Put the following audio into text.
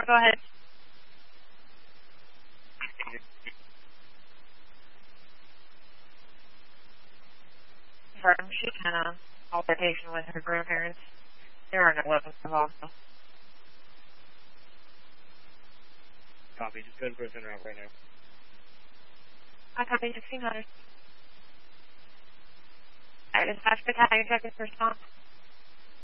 go ahead. Confirm she had an altercation with her grandparents. There are no weapons involved. Copy. Just go to prison route right now. I copy 1600. I dispatched battalion check is response.